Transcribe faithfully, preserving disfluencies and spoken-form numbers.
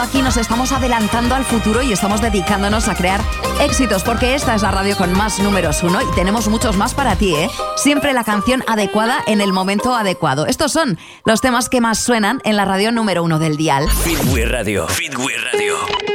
Aquí nos estamos adelantando al futuro y estamos dedicándonos a crear éxitos, porque esta es la radio con más números uno y tenemos muchos más para ti, ¿eh? Siempre la canción adecuada en el momento adecuado. Estos son los temas que más suenan en la radio número uno del dial. Fitway Radio. Fitway Radio.